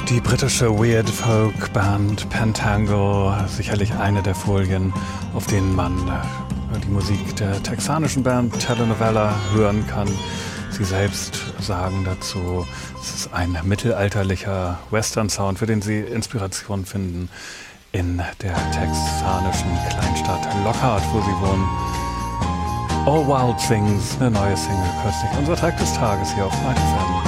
Die britische Weird Folk Band Pentangle, sicherlich eine der Folien, auf denen man die Musik der texanischen Band Telenovela hören kann. Sie selbst sagen dazu, es ist ein mittelalterlicher Western-Sound, für den sie Inspiration finden in der texanischen Kleinstadt Lockhart, wo sie wohnen. All Wild Things, eine neue Single kürzlich. Unser Track des Tages hier auf Night FM.